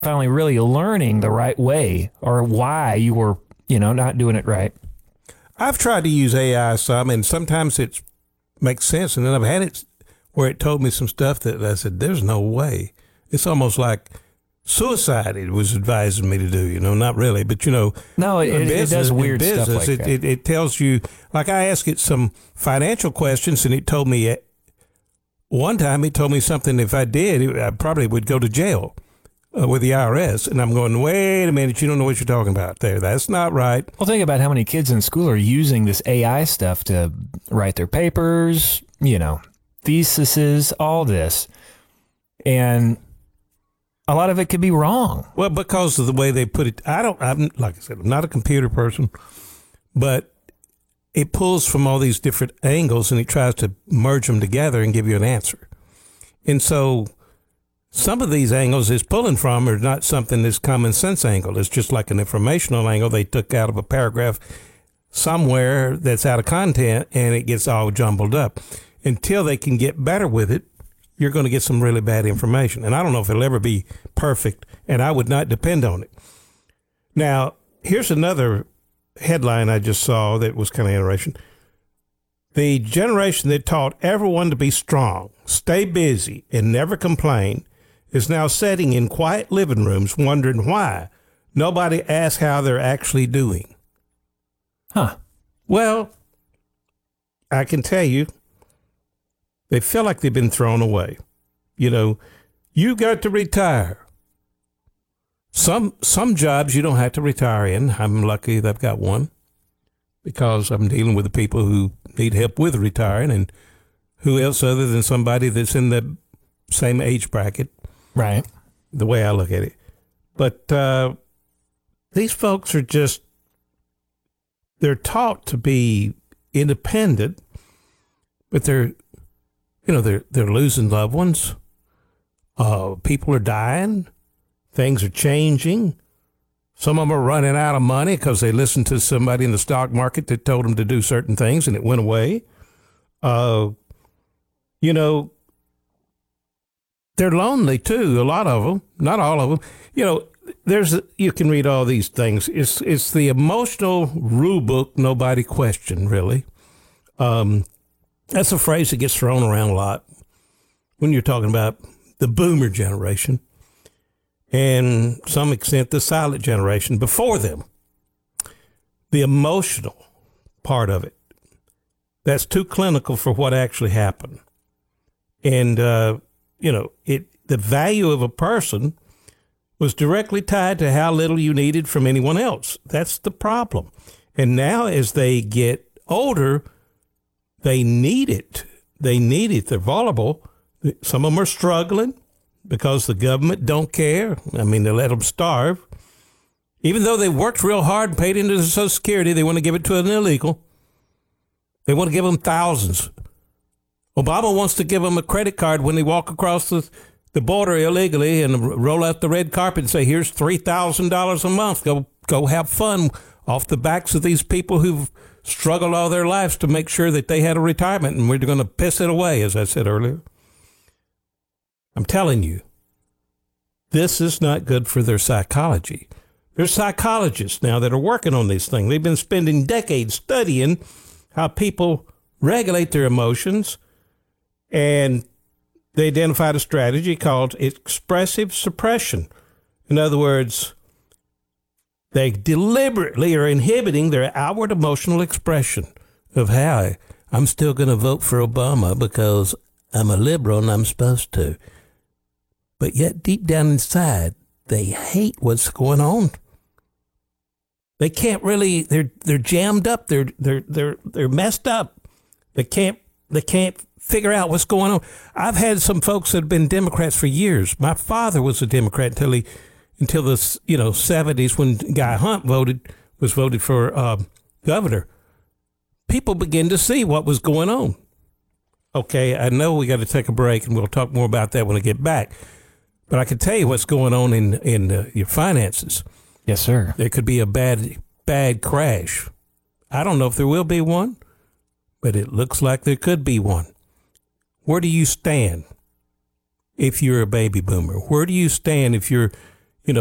finally really learning the right way or why you were, not doing it right? I've tried to use AI some, and sometimes it makes sense. And then I've had it where it told me some stuff that I said, there's no way. It's almost like suicide it was advising me to do, not really. But, No, it does weird stuff like that. It tells you, like I asked it some financial questions, and it told me, one time it told me something, if I did, I probably would go to jail with the IRS. And I'm going, wait a minute, you don't know what you're talking about there. That's not right. Well, think about how many kids in school are using this AI stuff to write their papers, theses, all this. And a lot of it could be wrong. Well, because of the way they put it, I'm like I said, I'm not a computer person, but it pulls from all these different angles and it tries to merge them together and give you an answer. And so some of these angles it's pulling from are not something that's common sense angle. It's just like an informational angle they took out of a paragraph somewhere that's out of content, and it gets all jumbled up. Until they can get better with it, you're going to get some really bad information. And I don't know if it'll ever be perfect, and I would not depend on it. Now, here's another headline I just saw that was kind of interesting. The generation that taught everyone to be strong, stay busy, and never complain is now sitting in quiet living rooms wondering why nobody asks how they're actually doing. Huh. Well, I can tell you, they feel like they've been thrown away. You got to retire. Some jobs you don't have to retire in. I'm lucky that I've got one because I'm dealing with the people who need help with retiring, and who else other than somebody that's in the same age bracket. Right. The way I look at it. But these folks are they're taught to be independent, but they're losing loved ones. People are dying. Things are changing. Some of them are running out of money because they listened to somebody in the stock market that told them to do certain things and it went away. They're lonely too. A lot of them, not all of them. You can read all these things. It's the emotional rule book nobody questioned, really. That's a phrase that gets thrown around a lot when you're talking about the boomer generation and some extent the silent generation before them. The emotional part of it, that's too clinical for what actually happened. And, the value of a person was directly tied to how little you needed from anyone else. That's the problem. And now as they get older, they need it. They're vulnerable. Some of them are struggling because the government don't care. I mean, they let them starve. Even though they worked real hard and paid into the Social Security, they want to give it to an illegal. They want to give them thousands. Obama wants to give them a credit card when they walk across the border illegally and roll out the red carpet and say, here's $3,000 a month. Go have fun off the backs of these people who've struggled all their lives to make sure that they had a retirement, and we're going to piss it away, as I said earlier. I'm telling you, this is not good for their psychology. There's psychologists now that are working on this thing. They've been spending decades studying how people regulate their emotions, and they identified a strategy called expressive suppression. In other words, they deliberately are inhibiting their outward emotional expression of how I'm still going to vote for Obama because I'm a liberal and I'm supposed to. But yet deep down inside, they hate what's going on. They can't really, they're jammed up. They're messed up. They can't figure out what's going on. I've had some folks that have been Democrats for years. My father was a Democrat until the 70s when Guy Hunt was voted for governor. People began to see what was going on. Okay, I know we got to take a break, and we'll talk more about that when I get back. But I can tell you what's going on in your finances. Yes, sir. There could be a bad crash. I don't know if there will be one, but it looks like there could be one. Where do you stand if you're a baby boomer? Where do you stand if you're